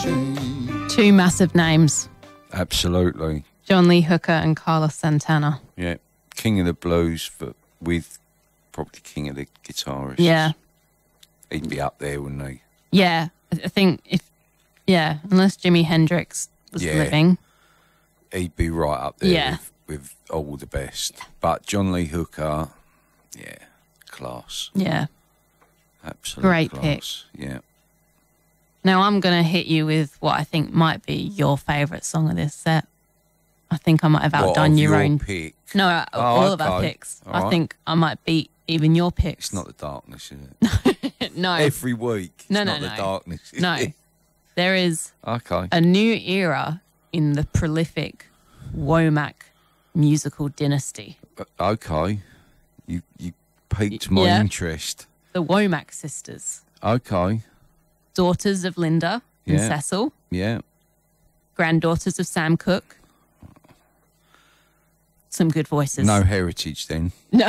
Two massive names. Absolutely. John Lee Hooker and Carlos Santana. Yeah. King of the blues, but with probably king of the guitarists. Yeah. He'd be up there, wouldn't he? Yeah. I think unless Jimi Hendrix was living. He'd be right up there Yeah. with all the best. But John Lee Hooker, class. Yeah. Absolutely. Great class. Yeah. Now I'm going to hit you with what I think might be your favourite song of this set. I think I might have outdone your own pick. No, all of our picks. All I right. think I might beat even your picks. It's not the darkness, is it? No. Every week. It's No, not the darkness. Is No. it? There is Okay. a new era in the prolific Womack musical dynasty. Okay. You piqued my Yeah. interest. The Womack sisters. Okay. Daughters of Linda and Yeah. Cecil. Yeah. Granddaughters of Sam Cooke. Some good voices. No heritage then. No.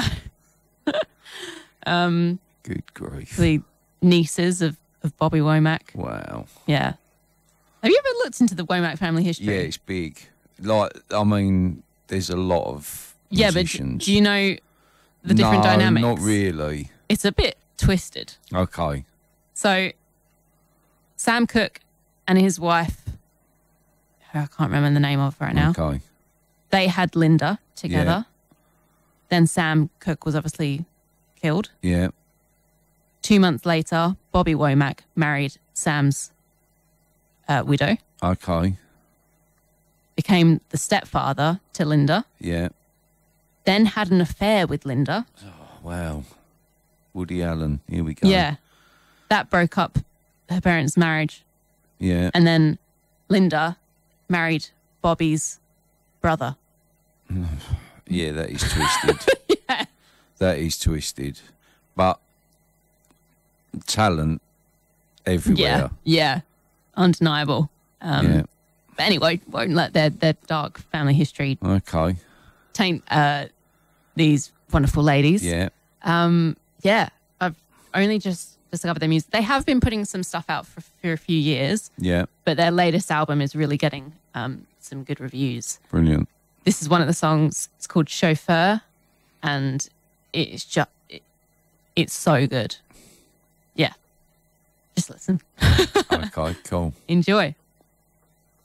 Good grief. The nieces of Bobby Womack. Wow. Yeah. Have you ever looked into the Womack family history? Yeah, it's big. Like, I mean, there's a lot of Yeah, but musicians. do you know the different dynamics? Not really. It's a bit twisted. Okay. So, Sam Cooke and his wife, who I can't remember the name of right now, Okay. they had Linda together. Yeah. Then Sam Cooke was obviously killed. Yeah. 2 months later, Bobby Womack married Sam's widow, Okay. became the stepfather to Linda, Yeah. then had an affair with Linda. Wow. Woody Allen. Here we go. Yeah. That broke up her parents' marriage. Yeah. And then Linda married Bobby's brother. Yeah, that is twisted. Yeah. That is twisted. But talent everywhere. Yeah. Undeniable. Yeah. But anyway, won't let their dark family history Okay. taint these wonderful ladies. Yeah. Yeah. I've only just discovered their music. They have been putting some stuff out for a few years, Yeah. but their latest album is really getting some good reviews. Brilliant. This is one of the songs. It's called Chauffeur, and it's just it's so good. Yeah. Just listen. Okay, cool. Enjoy.